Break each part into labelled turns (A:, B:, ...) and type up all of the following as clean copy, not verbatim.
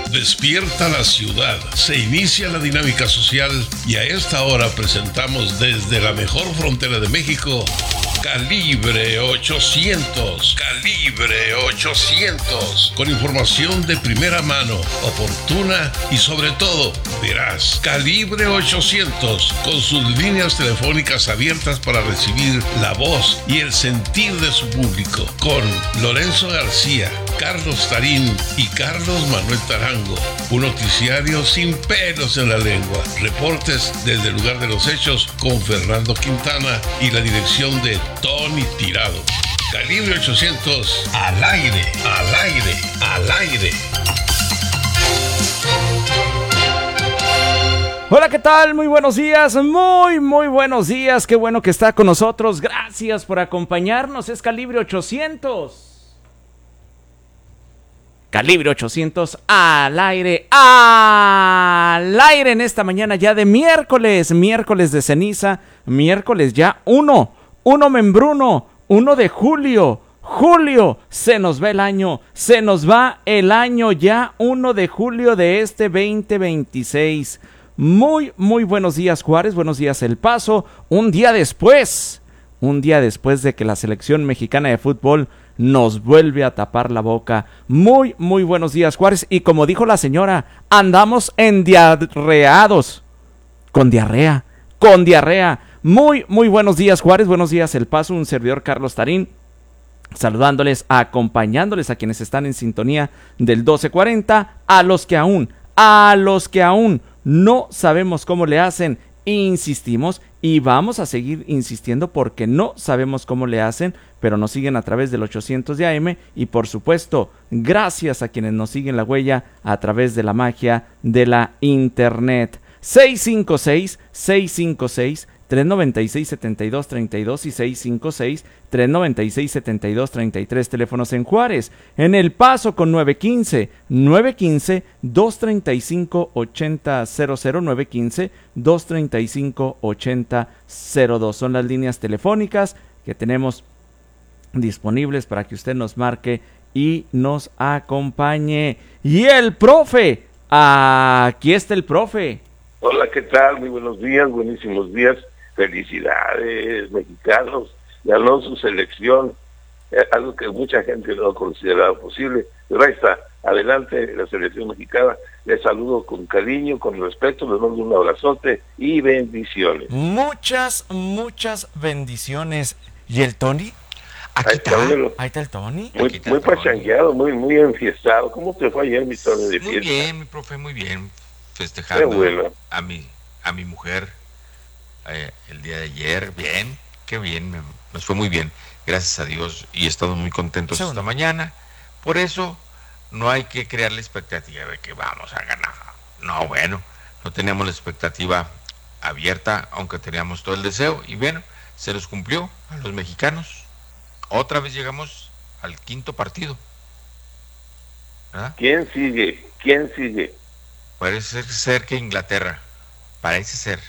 A: Despierta la ciudad, se inicia la dinámica social y a esta hora presentamos desde la mejor frontera de México, Calibre 800. Calibre 800. Con información de primera mano, oportuna y sobre todo veraz. Calibre 800. Con sus líneas telefónicas abiertas para recibir la voz y el sentir de su público. Con Lorenzo García, Carlos Tarín y Carlos Manuel Tarango. Un noticiario sin pelos en la lengua. Reportes desde el lugar de los hechos con Fernando Quintana y la dirección de Tony Tirado. Calibre 800, al aire, al aire, al aire.
B: Hola, ¿qué tal? Muy buenos días, muy buenos días. Qué bueno que está con nosotros. Gracias por acompañarnos. Es Calibre 800. Calibre 800 al aire en esta mañana ya de miércoles de ceniza, miércoles ya 1 membruno, 1 de julio, se nos va el año ya 1 de julio de este 2026. Muy buenos días, Juárez, buenos días, El Paso, un día después de que la selección mexicana de fútbol nos vuelve a tapar la boca. Muy buenos días, Juárez. Y como dijo la señora, andamos endiarreados. Con diarrea. Muy buenos días, Juárez. Buenos días, El Paso. Un servidor, Carlos Tarín. Saludándoles, acompañándoles a quienes están en sintonía del 1240. A los que aún no sabemos cómo le hacen. Insistimos y vamos a seguir insistiendo porque no sabemos cómo le hacen, pero nos siguen a través del 800 de AM y por supuesto, gracias a quienes nos siguen la huella a través de la magia de la internet. 656-396-7232 y 656-396-7233, teléfonos en Juárez. En El Paso con 915-235-8000, 915-235-8002. Son las líneas telefónicas que tenemos disponibles para que usted nos marque y nos acompañe. Y el profe, aquí está el profe.
C: Hola, ¿qué tal? Muy buenos días, buenísimos días. Felicidades, mexicanos. Ganó su selección, algo que mucha gente no ha considerado posible. Pero ahí está, adelante la selección mexicana. Les saludo con cariño, con respeto, les mando un abrazote y bendiciones.
B: Muchas bendiciones. ¿Y el Tony? Ahí está el Tony.
C: Muy pachangueado, muy enfiestado. ¿Cómo te fue ayer, mi Tony, de fiesta?
D: Muy bien, mi profe, muy bien. Festejando a mi mujer el día de ayer. Bien, qué bien, nos fue muy bien, gracias a Dios, y estamos muy contentos esta mañana. Por eso no hay que crear la expectativa de que vamos a ganar. No, bueno, no teníamos la expectativa abierta, aunque teníamos todo el deseo, y bueno, se nos cumplió a los mexicanos. Otra vez llegamos al quinto partido, ¿verdad?
C: ¿Quién sigue?
D: Parece ser que Inglaterra. Parece ser.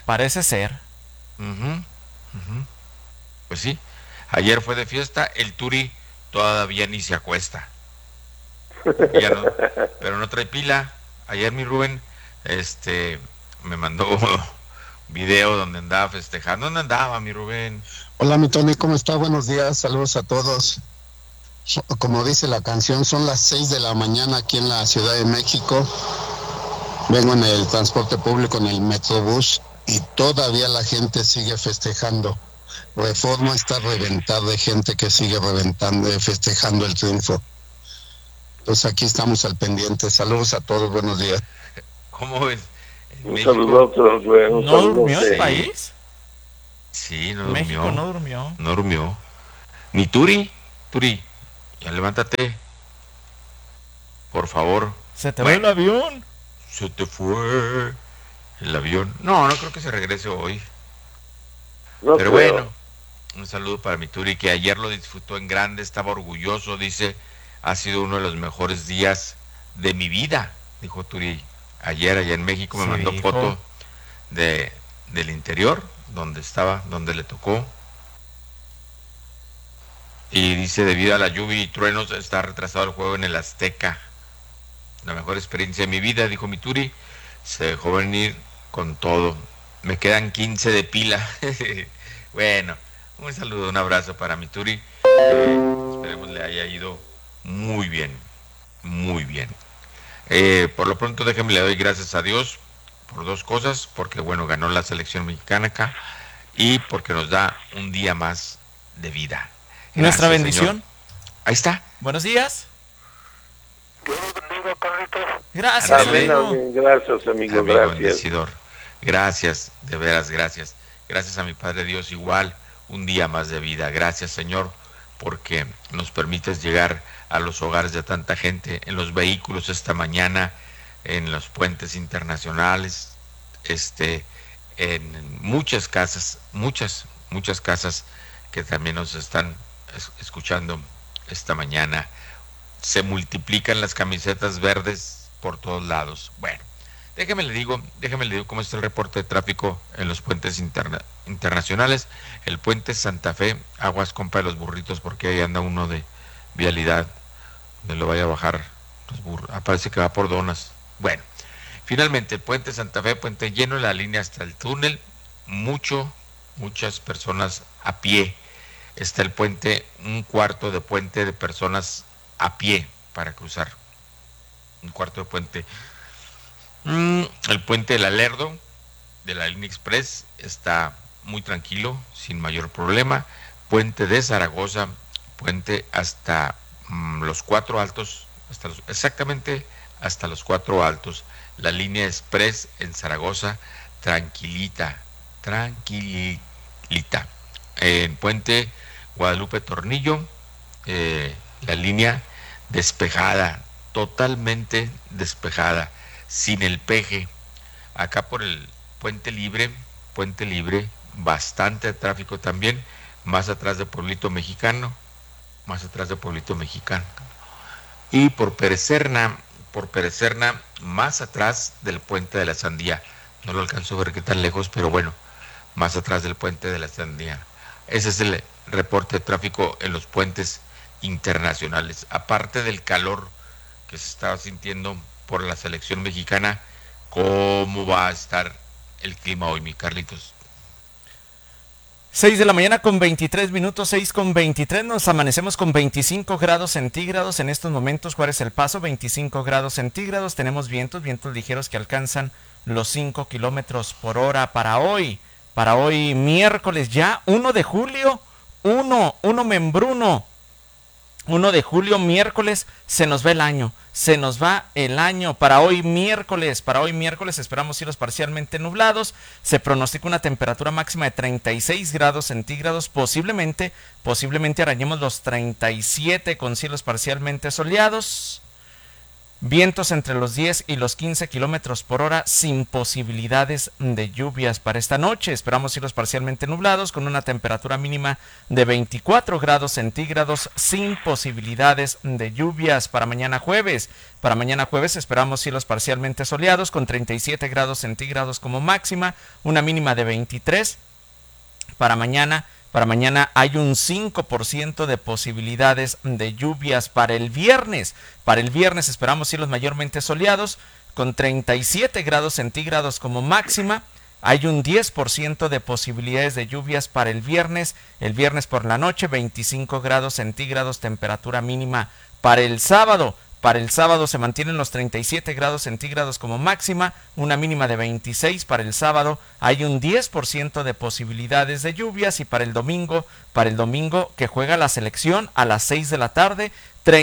D: Pues sí. Ayer fue de fiesta. El Turi todavía ni se acuesta. Ya no, pero no trae pila. Ayer mi Rubén me mandó video donde andaba festejando. ¿Dónde andaba mi Rubén?
E: Hola mi Tony, ¿cómo está? Buenos días, saludos a todos. Como dice la canción, son las 6 de la mañana aquí en la Ciudad de México. Vengo en el transporte público, en el Metrobús, y todavía la gente sigue festejando. Reforma está reventada de gente que sigue festejando el triunfo. Entonces aquí estamos al pendiente. Saludos a todos, buenos días.
D: ¿Cómo ves?
C: Un saludo a todos.
B: ¿No durmió el país?
D: Sí, no
B: México
D: durmió. No durmió. Ni Turi, ya levántate. Por favor.
B: ¿Se te va el avión?
D: Se te fue el avión. No creo que se regrese hoy. Pero bueno, un saludo para mi Turi, que ayer lo disfrutó en grande, estaba orgulloso, dice, ha sido uno de los mejores días de mi vida, dijo Turi. Ayer allá en México me mandó foto del interior, donde le tocó. Y dice, debido a la lluvia y truenos, está retrasado el juego en el Azteca. la mejor experiencia de mi vida, dijo mi Turi. Se dejó venir con todo. Me quedan 15 de pila. Bueno, un saludo, un abrazo para mi Turi. Esperemos le haya ido muy bien, muy bien. Por lo pronto déjeme le doy gracias a Dios por dos cosas, porque bueno, ganó la selección mexicana acá y porque nos da un día más de vida. Gracias,
B: nuestra bendición.
D: Señor. Ahí está.
B: Buenos días.
C: Dios bendiga, Carlitos.
B: Gracias, amigo.
C: Gracias, amigo, gracias.
D: Bendecidor. Gracias, de veras, gracias. Gracias a mi Padre Dios, igual, un día más de vida. Gracias, Señor, porque nos permites llegar a los hogares de tanta gente, en los vehículos esta mañana, en los puentes internacionales, en muchas casas, muchas casas que también nos están escuchando esta mañana. Se multiplican las camisetas verdes por todos lados. Bueno, déjeme le digo cómo está el reporte de tráfico en los puentes internacionales. El puente Santa Fe, aguas, compa de los burritos, porque ahí anda uno de vialidad, donde lo vaya a bajar los burros. Parece que va por donas. Bueno, finalmente el puente Santa Fe, puente lleno, la línea hasta el túnel, muchas personas a pie. Está el puente, un cuarto de puente de personas a pie para cruzar. Un cuarto de puente. El puente del Alerdo, de la línea Express, está muy tranquilo, sin mayor problema. Puente de Zaragoza, puente hasta los Cuatro Altos, exactamente hasta los Cuatro Altos. La línea Express en Zaragoza, tranquilita. En puente Guadalupe Tornillo, la línea despejada, totalmente despejada, sin el peje. Acá por el puente libre, bastante tráfico también, más atrás de Pueblito Mexicano, y por Perecerna, más atrás del puente de la Sandía. No lo alcanzo a ver qué tan lejos, pero bueno, más atrás del puente de la Sandía. Ese es el reporte de tráfico en los puentes internacionales. Aparte del calor que se estaba sintiendo por la selección mexicana, ¿cómo va a estar el clima hoy, mi Carlitos?
B: 6 de la mañana con 23 minutos, 6 con 23, nos amanecemos con 25 grados centígrados en estos momentos. Juárez El Paso, 25 grados centígrados, tenemos vientos ligeros que alcanzan los 5 kilómetros por hora para hoy miércoles ya, 1 de julio, 1 membruno, 1 de julio, miércoles, se nos va el año para hoy miércoles. Esperamos cielos parcialmente nublados. Se pronostica una temperatura máxima de 36 grados centígrados. Posiblemente arañemos los 37 con cielos parcialmente soleados. Vientos entre los 10 y los 15 kilómetros por hora, sin posibilidades de lluvias para esta noche. Esperamos cielos parcialmente nublados con una temperatura mínima de 24 grados centígrados, sin posibilidades de lluvias para mañana jueves. Para mañana jueves esperamos cielos parcialmente soleados con 37 grados centígrados como máxima, una mínima de 23. Para mañana hay un 5% de posibilidades de lluvias para el viernes. Para el viernes esperamos cielos mayormente soleados con 37 grados centígrados como máxima. Hay un 10% de posibilidades de lluvias para el viernes. El viernes por la noche, 25 grados centígrados, temperatura mínima para el sábado. Para el sábado se mantienen los 37 grados centígrados como máxima, una mínima de 26 para el sábado. Hay un 10% de posibilidades de lluvias. Y para el domingo que juega la selección a las 6 de la tarde,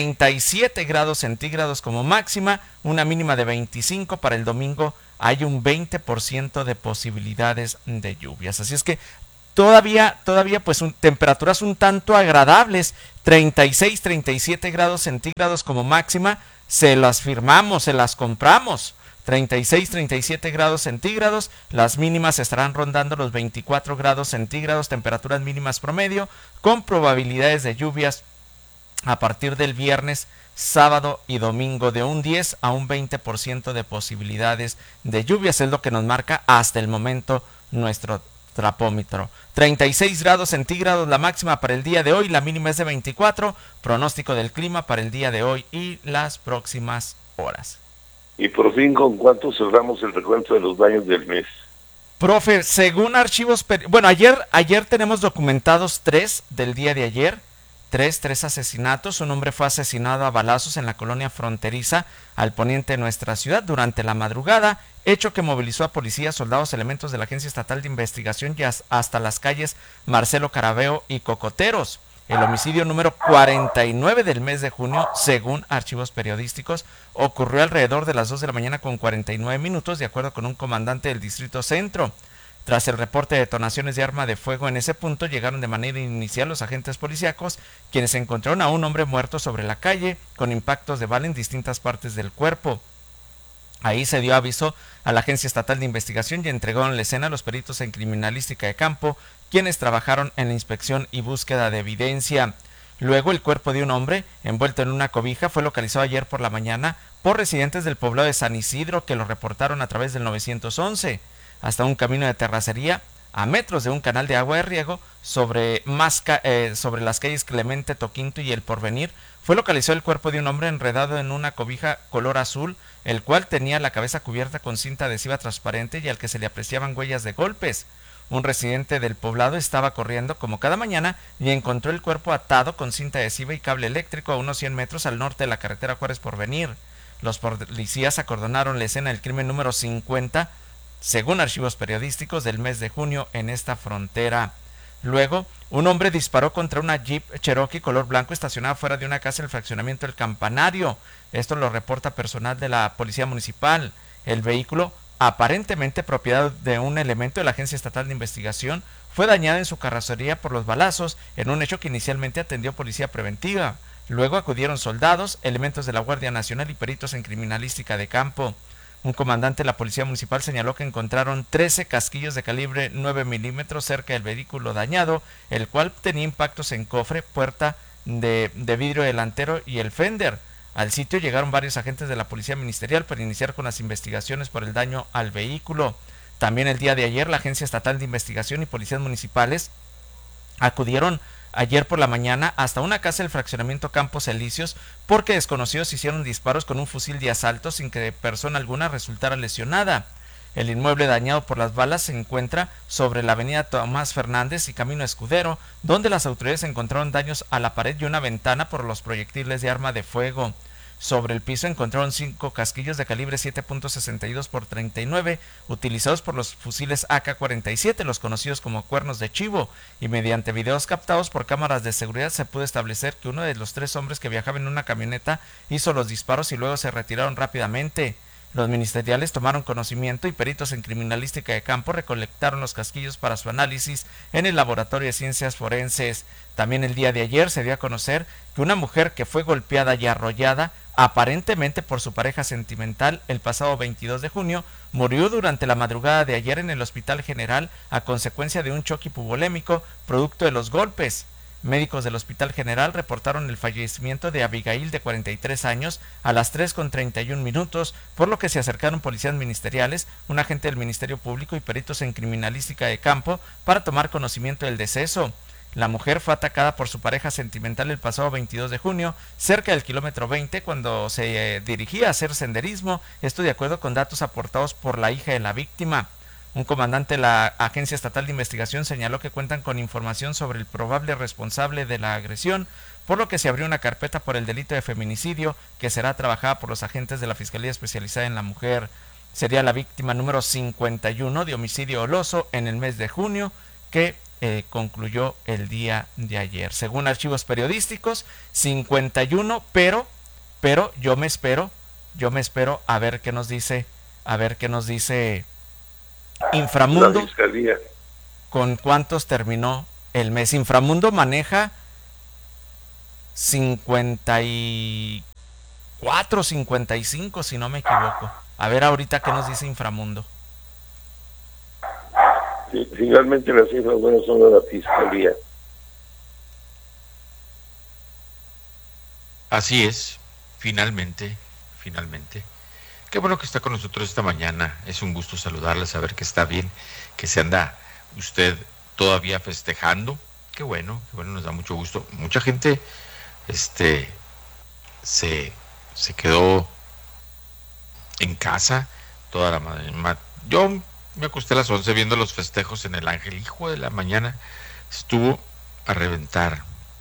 B: 37 grados centígrados como máxima, una mínima de 25. Para el domingo hay un 20% de posibilidades de lluvias. Así es que todavía pues temperaturas un tanto agradables, 36, 37 grados centígrados como máxima, se las firmamos, se las compramos. 36, 37 grados centígrados, las mínimas estarán rondando los 24 grados centígrados, temperaturas mínimas promedio, con probabilidades de lluvias a partir del viernes, sábado y domingo de un 10 a un 20% de posibilidades de lluvias, es lo que nos marca hasta el momento nuestro trapómetro. 36 grados centígrados la máxima para el día de hoy, la mínima es de 24, pronóstico del clima para el día de hoy y las próximas horas.
C: Y por fin, ¿con cuánto cerramos el recuento de los daños del mes?
B: Profe, según archivos... Bueno, ayer tenemos documentados 3 del día de ayer. Tres asesinatos. Un hombre fue asesinado a balazos en la colonia fronteriza al poniente de nuestra ciudad durante la madrugada, hecho que movilizó a policías, soldados, elementos de la Agencia Estatal de Investigación y hasta las calles Marcelo Carabeo y Cocoteros. El homicidio número 49 del mes de junio, según archivos periodísticos, ocurrió alrededor de las 2 de la mañana con 49 minutos, de acuerdo con un comandante del Distrito Centro. Tras el reporte de detonaciones de arma de fuego en ese punto, llegaron de manera inicial los agentes policíacos, quienes encontraron a un hombre muerto sobre la calle, con impactos de bala en distintas partes del cuerpo. Ahí se dio aviso a la Agencia Estatal de Investigación y entregaron la escena a los peritos en criminalística de campo, quienes trabajaron en la inspección y búsqueda de evidencia. Luego, el cuerpo de un hombre, envuelto en una cobija, fue localizado ayer por la mañana por residentes del poblado de San Isidro, que lo reportaron a través del 911. Hasta un camino de terracería, a metros de un canal de agua de riego, sobre las calles Clemente, Toquinto y El Porvenir, fue localizado el cuerpo de un hombre enredado en una cobija color azul, el cual tenía la cabeza cubierta con cinta adhesiva transparente y al que se le apreciaban huellas de golpes. Un residente del poblado estaba corriendo como cada mañana y encontró el cuerpo atado con cinta adhesiva y cable eléctrico a unos 100 metros al norte de la carretera Juárez Porvenir. Los policías acordonaron la escena del crimen número 50, según archivos periodísticos, del mes de junio en esta frontera. Luego, un hombre disparó contra una Jeep Cherokee color blanco estacionada fuera de una casa en el fraccionamiento El Campanario. Esto lo reporta personal de la Policía Municipal. El vehículo, aparentemente propiedad de un elemento de la Agencia Estatal de Investigación, fue dañado en su carrocería por los balazos, en un hecho que inicialmente atendió Policía Preventiva. Luego acudieron soldados, elementos de la Guardia Nacional y peritos en criminalística de campo. Un comandante de la Policía Municipal señaló que encontraron 13 casquillos de calibre 9 milímetros cerca del vehículo dañado, el cual tenía impactos en cofre, puerta de vidrio delantero y el fender. Al sitio llegaron varios agentes de la Policía Ministerial para iniciar con las investigaciones por el daño al vehículo. También el día de ayer, la Agencia Estatal de Investigación y policías municipales acudieron ayer por la mañana hasta una casa del fraccionamiento Campos Elíseos porque desconocidos hicieron disparos con un fusil de asalto sin que persona alguna resultara lesionada. El inmueble dañado por las balas se encuentra sobre la avenida Tomás Fernández y Camino Escudero, donde las autoridades encontraron daños a la pared y una ventana por los proyectiles de arma de fuego. Sobre el piso encontraron 5 casquillos de calibre 7.62 por 39 utilizados por los fusiles AK-47, los conocidos como cuernos de chivo, y mediante videos captados por cámaras de seguridad se pudo establecer que uno de los 3 hombres que viajaban en una camioneta hizo los disparos y luego se retiraron rápidamente. Los ministeriales tomaron conocimiento y peritos en criminalística de campo recolectaron los casquillos para su análisis en el Laboratorio de Ciencias Forenses. También el día de ayer se dio a conocer que una mujer que fue golpeada y arrollada aparentemente por su pareja sentimental el pasado 22 de junio, murió durante la madrugada de ayer en el Hospital General a consecuencia de un choque hipovolémico producto de los golpes. Médicos del Hospital General reportaron el fallecimiento de Abigail, de 43 años, a las 3:31, por lo que se acercaron policías ministeriales, un agente del Ministerio Público y peritos en criminalística de campo para tomar conocimiento del deceso. La mujer fue atacada por su pareja sentimental el pasado 22 de junio, cerca del kilómetro 20, cuando se dirigía a hacer senderismo, esto de acuerdo con datos aportados por la hija de la víctima. Un comandante de la Agencia Estatal de Investigación señaló que cuentan con información sobre el probable responsable de la agresión, por lo que se abrió una carpeta por el delito de feminicidio que será trabajada por los agentes de la Fiscalía Especializada en la Mujer. Sería la víctima número 51 de homicidio doloso en el mes de junio que concluyó el día de ayer. Según archivos periodísticos, 51, pero yo me espero a ver qué nos dice Inframundo. ¿Con cuántos terminó el mes? Inframundo maneja 54, 55, si no me equivoco. A ver ahorita qué nos dice Inframundo.
C: Sí, finalmente las cifras buenas son de la Fiscalía.
D: Así es, finalmente. Qué bueno que está con nosotros esta mañana. Es un gusto saludarle, saber que está bien, que se anda usted todavía festejando. Qué bueno, nos da mucho gusto. Mucha gente se quedó en casa, toda la madre. Yo me acosté a las 11 viendo los festejos en el Ángel, hijo de la mañana, estuvo a reventar,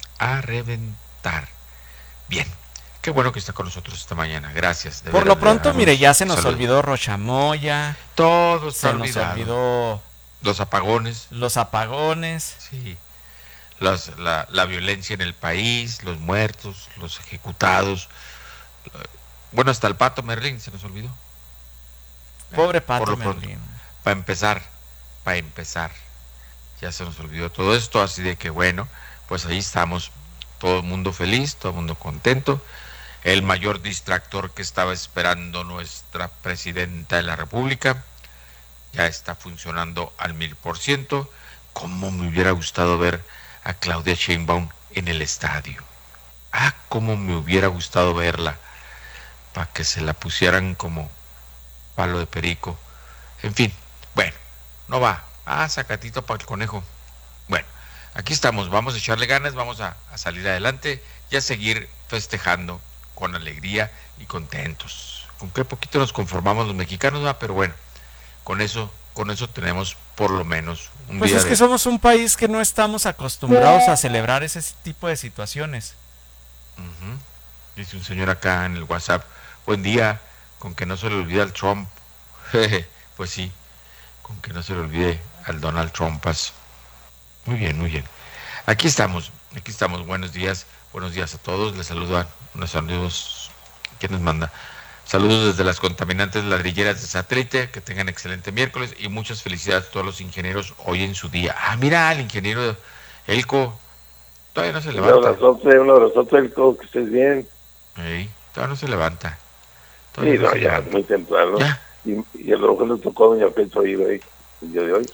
D: Bien, qué bueno que está con nosotros esta mañana, gracias.
B: Por lo pronto, mire, ya se nos olvidó Rochamoya.
D: Todo está
B: olvidado. Se nos olvidó
D: los apagones.
B: Los apagones.
D: Sí. La violencia en el país, los muertos, los ejecutados. Bueno, hasta el Pato Merlín se nos olvidó.
B: Pobre Pato Merlín.
D: Para empezar, ya se nos olvidó todo esto, así de que bueno, pues ahí estamos, todo el mundo feliz, todo el mundo contento. El mayor distractor que estaba esperando nuestra presidenta de la República ya está funcionando al 1000%. Cómo me hubiera gustado ver a Claudia Sheinbaum en el estadio. Cómo me hubiera gustado verla, para que se la pusieran como palo de perico. En fin, bueno, no va. Sacatito para el conejo. Bueno, aquí estamos, vamos a echarle ganas, vamos a salir adelante y a seguir festejando con alegría y contentos. Con qué poquito nos conformamos los mexicanos, pero bueno, con eso tenemos por lo menos un
B: pues
D: día.
B: Pues es que somos un país que no estamos acostumbrados a celebrar ese tipo de situaciones.
D: Dice un señor acá en el WhatsApp, buen día, con que no se le olvide al Trump. Pues sí, con que no se le olvide al Donald Trump. Muy bien, muy bien. Aquí estamos, buenos días a todos. Les saludo a unos saludos. ¿Quién nos manda? Saludos desde las contaminantes ladrilleras de Satélite, que tengan excelente miércoles y muchas felicidades a todos los ingenieros hoy en su día. Mira, el ingeniero Elco, todavía no se levanta.
C: Un abrazote, Elco, que estés bien.
D: Todavía no se levanta.
C: Sí, no, ya, muy temprano. ¿Ya? Y a lo mejor le tocó a doña Petro ir ahí el día de hoy.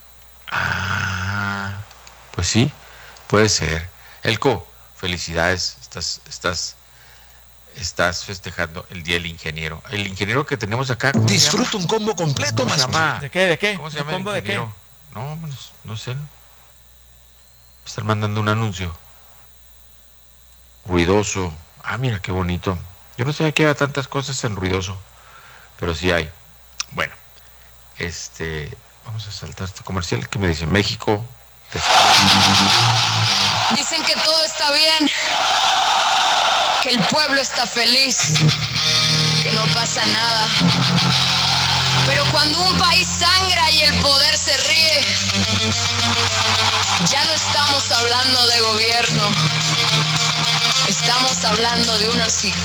D: Pues sí, puede ser. Elco, felicidades, estás festejando el día del ingeniero. El ingeniero que tenemos acá.
F: Disfruta un combo completo,
D: más.
B: ¿De qué?
D: ¿Cómo se llama?
B: ¿Combo de qué?
D: No sé. Están mandando un anuncio. Ruidoso. Mira qué bonito. Yo no sabía que había tantas cosas en ruidoso, pero sí hay. Bueno, vamos a saltar este comercial que me dice México.
G: Dicen que todo está bien, que el pueblo está feliz, que no pasa nada. Pero cuando un país sangra y el poder se ríe, ya no estamos hablando de gobierno, estamos hablando de una